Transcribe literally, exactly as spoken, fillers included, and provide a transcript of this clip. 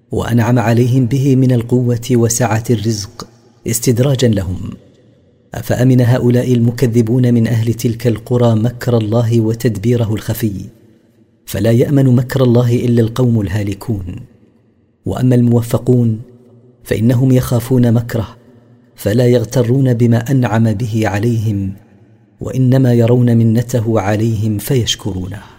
وأنعم عليهم به من القوة وسعة الرزق استدراجا لهم. أفأمن هؤلاء المكذبون من أهل تلك القرى مكر الله وتدبيره الخفي؟ فلا يأمن مكر الله إلا القوم الهالكون. وأما الموفقون فإنهم يخافون مكره، فلا يغترون بما أنعم به عليهم، وإنما يرون منته عليهم فيشكرونه.